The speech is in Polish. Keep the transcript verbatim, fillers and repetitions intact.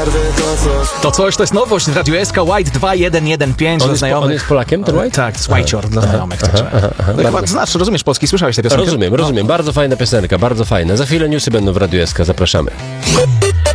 To coś, to jest nowość z Radio S K, White dwa jeden jeden pięć On dla jest, po, znajomych. on jest Polakiem, ten White? Tak, to jest Whitecior dla znajomych. Także. No chyba znasz, rozumiesz polski, słyszałeś tę piosenkę? Rozumiem, rozumiem. Bardzo fajna piosenka, bardzo fajna. Za chwilę newsy będą w Radiu S K, zapraszamy.